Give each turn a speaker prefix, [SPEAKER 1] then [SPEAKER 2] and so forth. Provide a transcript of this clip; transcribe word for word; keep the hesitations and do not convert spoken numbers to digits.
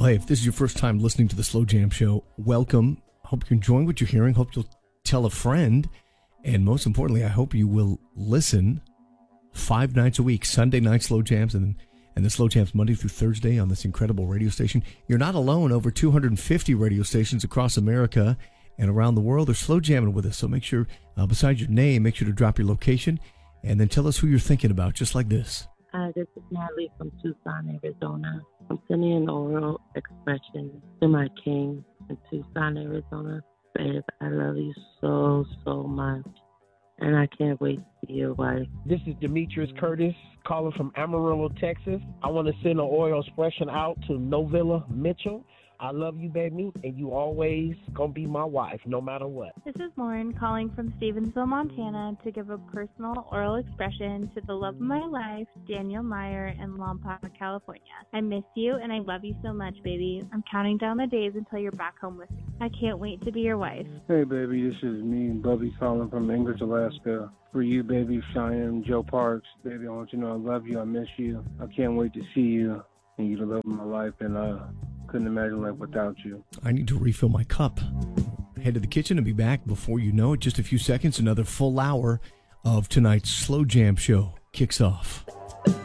[SPEAKER 1] Well, hey, if this is your first time listening to the Slow Jam Show, welcome. Hope you're enjoying what you're hearing. Hope you'll tell a friend. And most importantly, I hope you will listen five nights a week, Sunday night Slow Jams, and, and the Slow Jams Monday through Thursday on this incredible radio station. You're not alone. Over two hundred fifty radio stations across America and around the world are slow jamming with us. So make sure, uh, besides your name, make sure to drop your location and then tell us who you're thinking about, just like this.
[SPEAKER 2] Hi, this is Natalie from Tucson, Arizona. I'm sending an oral expression to my king in Tucson, Arizona. Babe, I love you so, so much, and I can't wait to be your wife.
[SPEAKER 3] This is Demetrius Curtis, calling from Amarillo, Texas. I want to send an oral expression out to Novilla Mitchell. I love you, baby, and you always gonna be my wife, no matter what.
[SPEAKER 4] This is Lauren calling from Stevensville, Montana, to give a personal oral expression to the love of my life, Daniel Meyer, in Lompoc, California. I miss you, and I love you so much, baby. I'm counting down the days until you're back home with me. I can't wait to be your wife.
[SPEAKER 5] Hey, baby, this is me, Bubby, calling from Anchorage, Alaska. For you, baby, Cheyenne, Joe Parks, baby, I want you to know I love you, I miss you. I can't wait to see you, and you're the love of my life, and uh. couldn't imagine life without you.
[SPEAKER 1] I need to refill my cup. Head to the kitchen and be back before you know it. Just a few seconds, another full hour of tonight's Slow Jam Show kicks off.